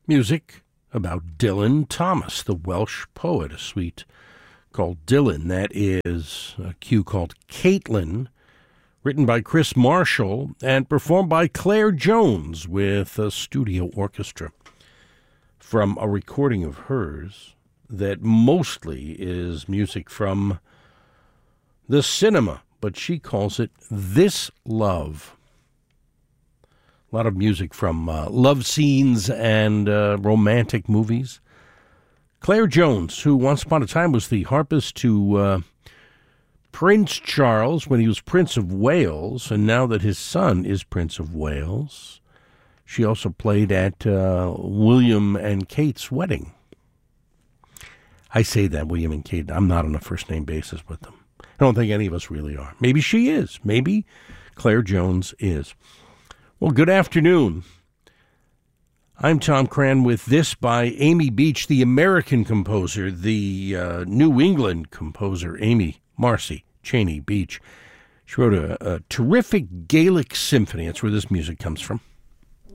Music about Dylan Thomas, the Welsh poet, a suite called Dylan. That is a cue called Caitlin, written by Chris Marshall and performed by Claire Jones with a studio orchestra, from a recording of hers that mostly is music from the cinema, but she calls it This Love. A lot of music from love scenes and romantic movies. Claire Jones, who once upon a time was the harpist to Prince Charles when he was Prince of Wales, and now that his son is Prince of Wales, she also played at William and Kate's wedding. I say that, William and Kate, I'm not on a first-name basis with them. I don't think any of us really are. Maybe she is. Maybe Claire Jones is. Well, good afternoon. I'm Tom Cran with this by Amy Beach, the American composer, the New England composer, Amy Marcy Cheney Beach. She wrote a terrific Gaelic symphony. That's where this music comes from.